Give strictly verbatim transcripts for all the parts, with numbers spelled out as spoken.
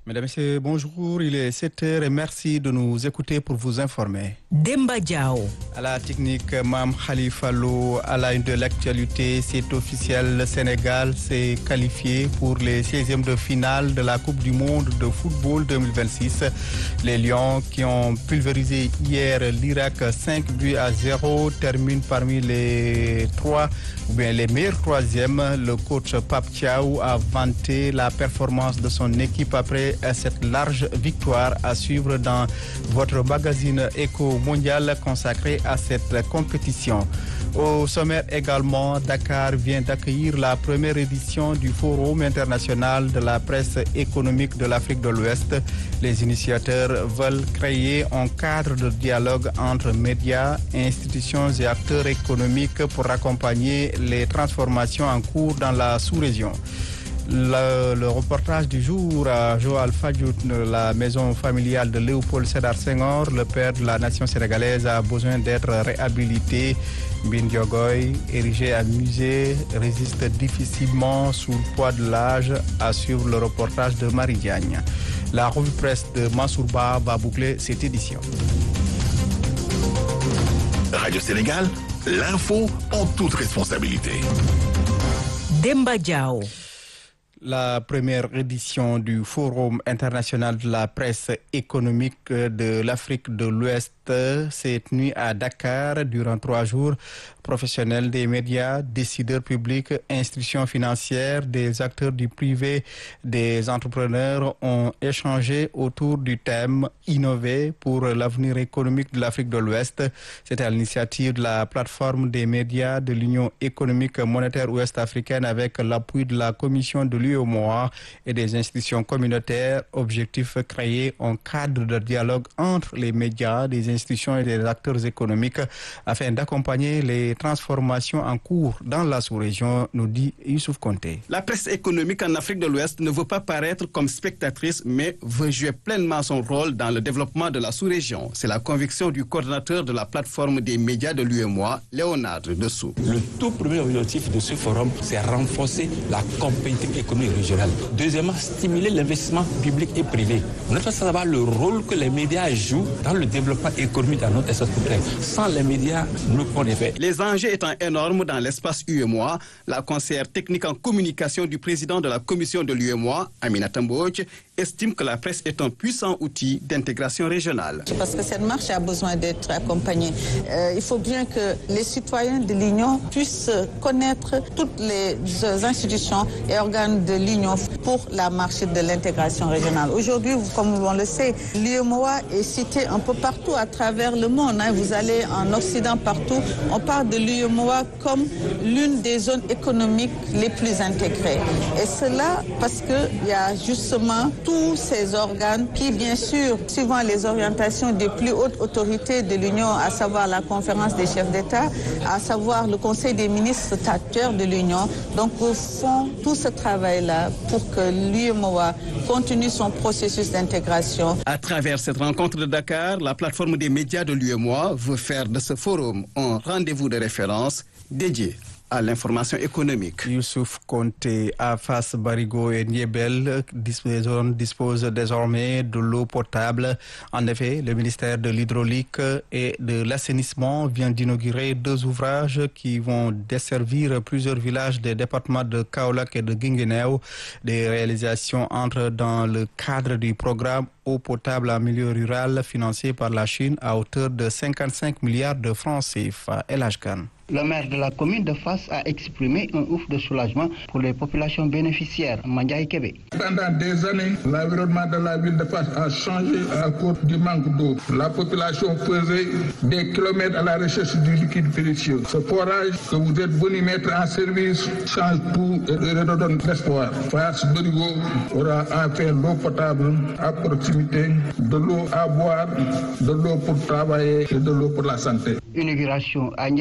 Mesdames et messieurs, bonjour, il est sept heures et merci de nous écouter pour vous informer. Demba Diao. À la technique, Mam Khalifa Lo, à la une de l'actualité, c'est officiel, le Sénégal s'est qualifié pour les seizièmes de finale de la Coupe du Monde de football deux mille vingt-six. Les Lions qui ont pulvérisé hier l'Irak cinq buts à zéro terminent parmi les trois ou bien les meilleurs troisièmes. Le coach Pape Thiaw a vanté la performance de son équipe après cette large victoire à suivre dans votre magazine Éco Mondial consacré à cette compétition. Au sommaire également, Dakar vient d'accueillir la première édition du Forum international de la presse économique de l'Afrique de l'Ouest. Les initiateurs veulent créer un cadre de dialogue entre médias, institutions et acteurs économiques pour accompagner les transformations en cours dans la sous-région. Le, le reportage du jour à Joal Fadiout, la maison familiale de Léopold Sédar Senghor, le père de la nation sénégalaise, a besoin d'être réhabilité. Mbindiogoy, érigé à musée, résiste difficilement sous le poids de l'âge, à suivre le reportage de Marie Diagne. La revue presse de Mansourba va boucler cette édition. Radio Sénégal, l'info en toute responsabilité. Demba Diao. La première édition du Forum international de la presse économique de l'Afrique de l'Ouest s'est tenue à Dakar durant trois jours. Professionnels des médias, décideurs publics, institutions financières, des acteurs du privé, des entrepreneurs ont échangé autour du thème « Innover pour l'avenir économique de l'Afrique de l'Ouest ». C'était à l'initiative de la plateforme des médias de l'Union économique monétaire ouest-africaine avec l'appui de la Commission de l'U E M O A et des institutions communautaires. Objectif, créer un cadre de dialogue entre les médias, des institutions et des acteurs économiques afin d'accompagner les transformations en cours dans la sous-région, nous dit Youssouf Konté. La presse économique en Afrique de l'Ouest ne veut pas paraître comme spectatrice, mais veut jouer pleinement son rôle dans le développement de la sous-région. C'est la conviction du coordinateur de la plateforme des médias de l'U E M O A, Léonard Dessous. Le tout premier objectif de ce forum, c'est renforcer la compétitivité économique régionale. Deuxièmement, stimuler l'investissement public et privé. On doit savoir le rôle que les médias jouent dans le développement économique dans notre espace public. Sans les médias, nous pouvons les faire. Les enjeux étant énormes dans l'espace U E M O A, la conseillère technique en communication du président de la commission de l'U E M O A, Aminata Mbodj, estime que la presse est un puissant outil d'intégration régionale. Parce que cette marche a besoin d'être accompagnée. Euh, il faut bien que les citoyens de l'Union puissent connaître toutes les institutions et organes de l'Union pour la marche de l'intégration régionale. Aujourd'hui, comme on le sait, l'U E M O A est cité un peu partout à travers le monde. Hein. Vous allez en Occident partout, on parle de l'U E M O A comme l'une des zones économiques les plus intégrées. Et cela parce qu'il y a justement tous ces organes qui, bien sûr, suivant les orientations des plus hautes autorités de l'Union, à savoir la conférence des chefs d'État, à savoir le Conseil des ministres statutaires de l'Union, donc font tout ce travail-là pour que l'U E M O A continue son processus d'intégration. À travers cette rencontre de Dakar, la plateforme des médias de l'U E M O A veut faire de ce forum un rendez-vous de référence dédié à l'information économique. Youssouf Konté, à Fass, Barigo et Niébel disposent, disposent désormais de l'eau potable. En effet, le ministère de l'Hydraulique et de l'Assainissement vient d'inaugurer deux ouvrages qui vont desservir plusieurs villages des départements de Kaolack et de Guinguinéo. Des réalisations entrent dans le cadre du programme eau potable en milieu rural financé par la Chine à hauteur de cinquante-cinq milliards de francs C F A. El Hadj Kane. Le maire de la commune de Fass a exprimé un ouf de soulagement pour les populations bénéficiaires. Mandiaye Kébé. Pendant des années, l'environnement de la ville de Fass a changé à cause du manque d'eau. La population faisait des kilomètres à la recherche du liquide précieux. Ce forage que vous êtes venu mettre en service change tout et redonne l'espoir. Fass Barigo aura enfin l'eau potable à proximité, de l'eau à boire, de l'eau pour travailler et de l'eau pour la santé. Inauguration à Niébel,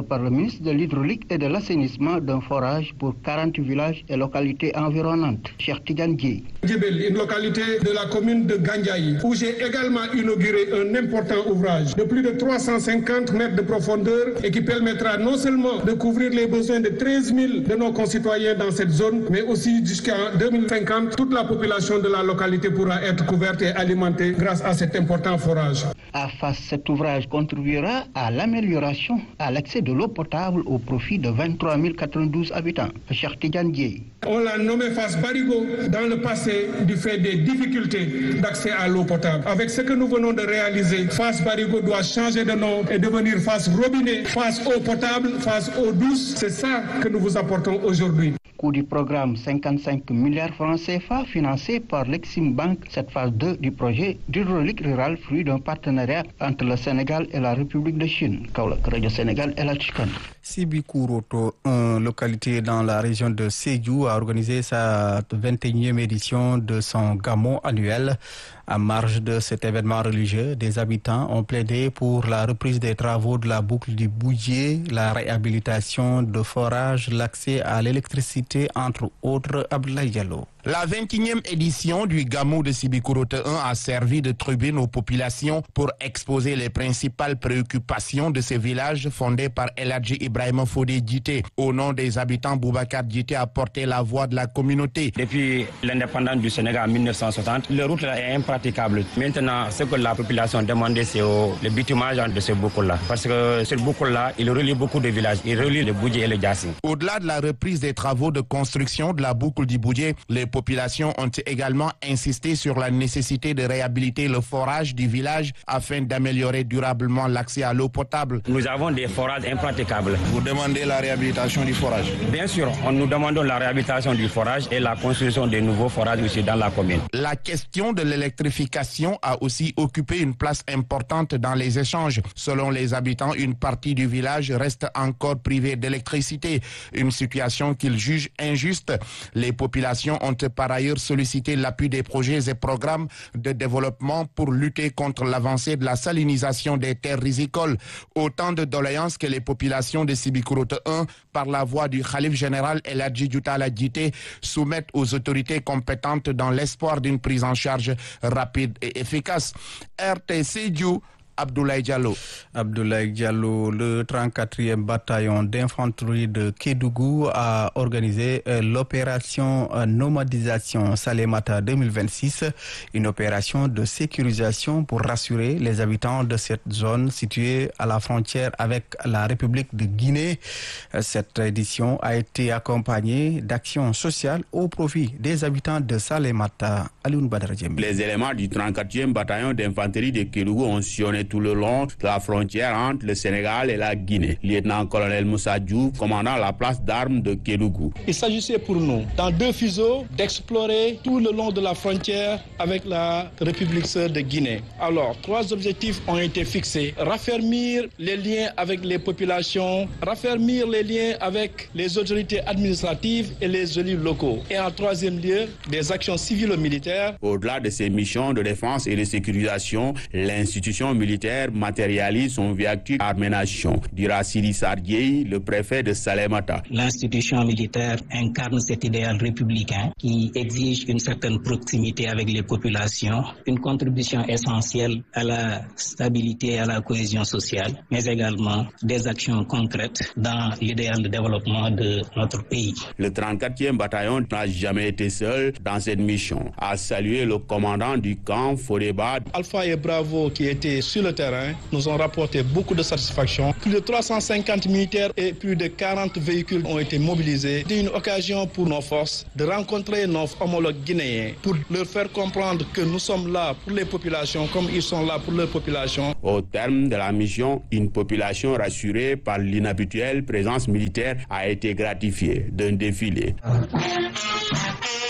par le ministre de l'Hydraulique et de l'Assainissement d'un forage pour quarante villages et localités environnantes. Cheikh Tidiane Dièye. Djebel, une localité de la commune de Gandiaye, où j'ai également inauguré un important ouvrage de plus de trois cent cinquante mètres de profondeur et qui permettra non seulement de couvrir les besoins de treize mille de nos concitoyens dans cette zone, mais aussi jusqu'en deux mille cinquante, toute la population de la localité pourra être couverte et alimentée grâce à cet important forage. À face, cet ouvrage contribuera à l'amélioration à l'accès de l'eau potable au profit de vingt-trois mille quatre-vingt-douze habitants. Cheikh Tidiane Dièye. On l'a nommé Fass Barigo dans le passé du fait des difficultés d'accès à l'eau potable. Avec ce que nous venons de réaliser, Fass Barigo doit changer de nom et devenir Fass Robinet, Fass Eau potable, Fass Eau douce. C'est ça que nous vous apportons aujourd'hui. Coût du programme cinquante-cinq milliards francs C F A financé par l'Exim Bank, cette phase deux du projet d'hydraulique rurale, fruit d'un partenariat entre le Sénégal et la République de Chine. Kaolack, Radio Sénégal et la Tchikane. Sibikuroto, une localité dans la région de Sédhiou, a organisé sa vingt et unième édition de son Gamou annuel. À marge de cet événement religieux, des habitants ont plaidé pour la reprise des travaux de la boucle du Boudié, la réhabilitation de forages, l'accès à l'électricité, entre autres. Abdoulaye Diallo. La vingt et unième édition du Gamou de Sibikurote un a servi de tribune aux populations pour exposer les principales préoccupations de ces villages fondés par El Hadji Ibrahima Fodé Djité. Au nom des habitants, Boubacar Djité a porté la voix de la communauté. Depuis l'indépendance du Sénégal en mille neuf cent soixante, le route est impraticable. Maintenant, ce que la population demandait, c'est le bitumage de ce boucle-là. Parce que ce boucle-là, il relie beaucoup de villages. Il relie le Boudié et le Djassi. Au-delà de la reprise des travaux de construction de la boucle du Boudié, les populations ont également insisté sur la nécessité de réhabiliter le forage du village afin d'améliorer durablement l'accès à l'eau potable. Nous avons des forages impraticables. Vous demandez la réhabilitation du forage? Bien sûr, nous demandons la réhabilitation du forage et la construction de nouveaux forages aussi dans la commune. La question de l'électrification a aussi occupé une place importante dans les échanges. Selon les habitants, une partie du village reste encore privée d'électricité, une situation qu'ils jugent injuste. Les populations ont par ailleurs sollicité l'appui des projets et programmes de développement pour lutter contre l'avancée de la salinisation des terres rizicoles. Autant de doléances que les populations de Sibikurote un, par la voix du Khalif général El Hadji Djoutala Djité, soumettent aux autorités compétentes dans l'espoir d'une prise en charge rapide et efficace. R T C Diou, Abdoulaye Diallo. Abdoulaye Diallo, le trente-quatrième bataillon d'infanterie de Kédougou a organisé euh, l'opération euh, nomadisation Salémata deux mille vingt-six, une opération de sécurisation pour rassurer les habitants de cette zone située à la frontière avec la République de Guinée. Cette édition a été accompagnée d'actions sociales au profit des habitants de Salémata. Alioune Badara Djembe. Les éléments du trente-quatrième bataillon d'infanterie de Kédougou ont sillonné tout le long de la frontière entre le Sénégal et la Guinée. Lieutenant-colonel Moussa Diouf, commandant la place d'armes de Kédougou. Il s'agissait pour nous, dans deux fuseaux, d'explorer tout le long de la frontière avec la République sœur de Guinée. Alors, trois objectifs ont été fixés. Raffermir les liens avec les populations, raffermir les liens avec les autorités administratives et les élus locaux. Et en troisième lieu, des actions civilo-militaires. Au-delà de ces missions de défense et de sécurisation, l'institution militaire matérialise son viatique Arménation, dira Siri Sardiei, le préfet de Salémata. L'institution militaire incarne cet idéal républicain qui exige une certaine proximité avec les populations, une contribution essentielle à la stabilité et à la cohésion sociale, mais également des actions concrètes dans l'idéal de développement de notre pays. Le trente-quatrième bataillon n'a jamais été seul dans cette mission, a salué le commandant du camp Fodéba. Alpha et Bravo qui étaient sur le terrain nous ont rapporté beaucoup de satisfaction. Plus de trois cent cinquante militaires et plus de quarante véhicules ont été mobilisés. C'est une occasion pour nos forces de rencontrer nos homologues guinéens pour leur faire comprendre que nous sommes là pour les populations comme ils sont là pour leurs populations. Au terme de la mission, une population rassurée par l'inhabituelle présence militaire a été gratifiée d'un défilé.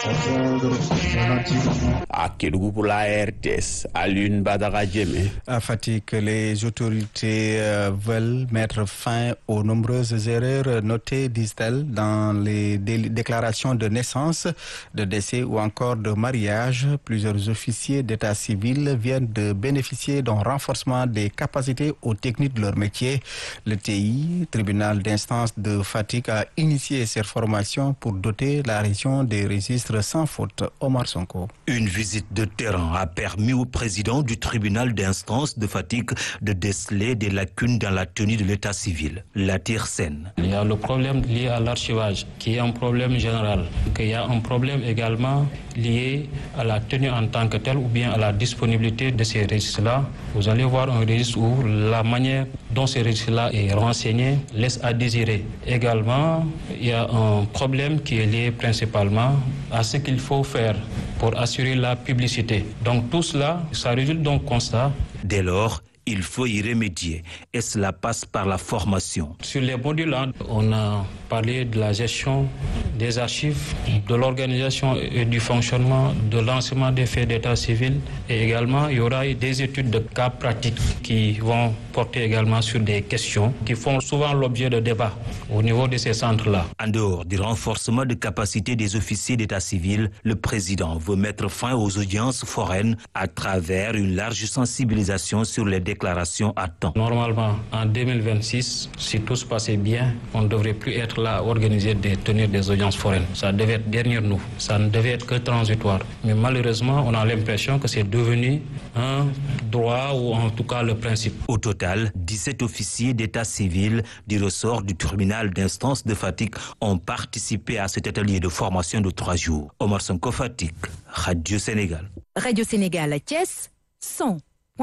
À Kédougou pour la R T S, Alioune Badara Diémé. À Fatick, les autorités euh, veulent mettre fin aux nombreuses erreurs notées, disent-elles, dans les dé- déclarations de naissance, de décès ou encore de mariage. Plusieurs officiers d'état civil viennent de bénéficier d'un renforcement des capacités aux techniques de leur métier. Le T I, tribunal d'instance de Fatick, a initié cette formation pour doter la région des registres sans faute. Omar Sonko. Une visite de terrain a permis au président du tribunal d'instance de Fatick de déceler des lacunes dans la tenue de l'état civil. Latir Sen. Il y a le problème lié à l'archivage, qui est un problème général. Il y a un problème également lié à la tenue en tant que telle ou bien à la disponibilité de ces registres-là. Vous allez voir un registre où la manière dont ces registres-là est renseigné laisse à désirer. Également, il y a un problème qui est lié principalement à ce qu'il faut faire pour assurer la publicité. Donc tout cela, ça résulte d'un constat. Dès lors, il faut y remédier et cela passe par la formation. Sur les modules, on a parlé de la gestion des archives, de l'organisation et du fonctionnement de l'enseignement des faits d'état civil et également il y aura des études de cas pratiques qui vont porter également sur des questions qui font souvent l'objet de débats au niveau de ces centres-là. En dehors du renforcement de capacité des officiers d'état civil, le président veut mettre fin aux audiences foraines à travers une large sensibilisation sur les déclarations à temps. Normalement, en deux mille vingt-six, si tout se passait bien, on ne devrait plus être là à organiser des tenir des audiences foraines. Ça devait être derrière nous, ça ne devait être que transitoire. Mais malheureusement, on a l'impression que c'est devenu un droit ou en tout cas le principe. Au total, dix-sept officiers d'état civil du ressort du tribunal d'instance de Fatick ont participé à cet atelier de formation de trois jours. Omar Sonko, Fatick, Radio Sénégal. Radio Sénégal à Thiès, cent.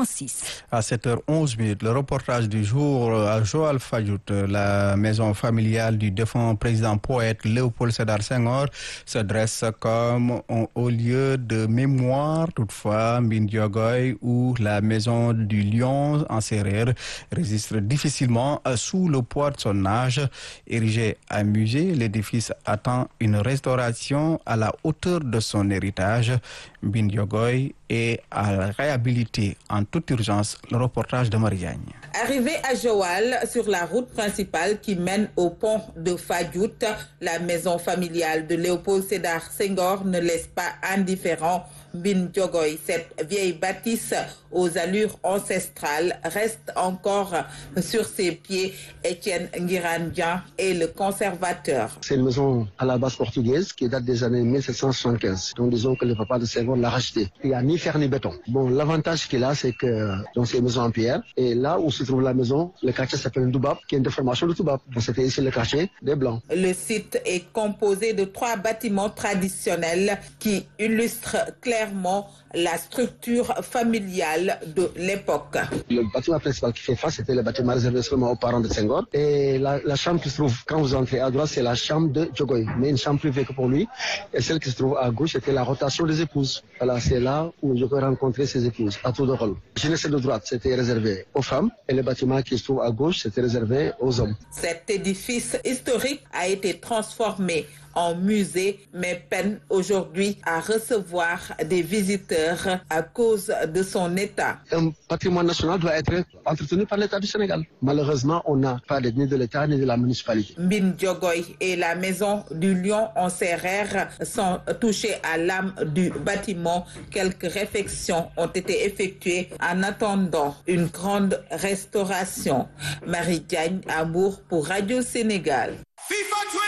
À sept heures onze, le reportage du jour à Joal Fadiout, la maison familiale du défunt président poète Léopold Sédar Senghor, se dresse comme un haut lieu de mémoire. Toutefois, Mbindiogoy ou la maison du Lion en Sérère résiste difficilement sous le poids de son âge. Érigé à musée, l'édifice attend une restauration à la hauteur de son héritage. Mbindiogoy est à réhabiliter en toute urgence. Le reportage de Mariagne. Arrivé à Joal, sur la route principale qui mène au pont de Fadiout, la maison familiale de Léopold Sédar Senghor ne laisse pas indifférent Mbindiogoy. Cette vieille bâtisse aux allures ancestrales reste encore sur ses pieds. Étienne Nguirandian est le conservateur. C'est une maison à la base portugaise qui date des années mille sept cent soixante-quinze. Donc disons que le papa de Senghor l'a racheté. Il n'y a ni fer ni béton. Bon, l'avantage qu'il a, c'est que donc c'est une maison en pierre. Et là où se trouve la maison, le quartier s'appelle Ndoubab, qui est une déformation de Toubab. Donc c'était ici le quartier des Blancs. Le site est composé de trois bâtiments traditionnels qui illustrent clairement la structure familiale de l'époque. Le bâtiment principal qui fait face, c'était le bâtiment réservé seulement aux parents de Senghor. Et la, la chambre qui se trouve, quand vous entrez à droite, c'est la chambre de Diogoy, mais une chambre privée que pour lui. Et celle qui se trouve à gauche, c'était la rotation des épouses. Voilà, c'est là où Diogoy rencontrait ses épouses, à tour de rôle. Jeunesse de droite, c'était réservé aux femmes. Et le bâtiment qui se trouve à gauche, c'était réservé aux hommes. Cet édifice historique a été transformé en musée, mais peine aujourd'hui à recevoir des visiteurs à cause de son état. Un patrimoine national doit être entretenu par l'État du Sénégal. Malheureusement, on n'a pas d'aide ni de l'État ni de la municipalité. Mbindiogoy et la maison du Lion en Sérère sont touchés à l'âme du bâtiment. Quelques réfections ont été effectuées en attendant une grande restauration. Marie Diagne, Amour pour Radio Sénégal.